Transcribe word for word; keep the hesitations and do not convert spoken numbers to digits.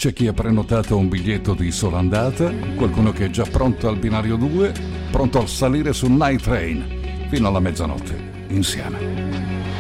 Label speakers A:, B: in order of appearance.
A: C'è chi ha prenotato un biglietto di sola andata, qualcuno che è già pronto al binario due, pronto a salire sul Night Train fino alla mezzanotte insieme.